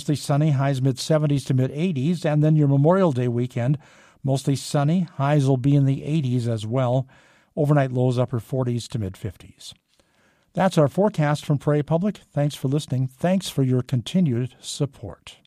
mostly sunny, highs mid-70s to mid-80s. And then your Memorial Day weekend, mostly sunny, highs will be in the 80s as well. Overnight lows upper 40s to mid-50s. That's our forecast from Prairie Public. Thanks for listening. Thanks for your continued support.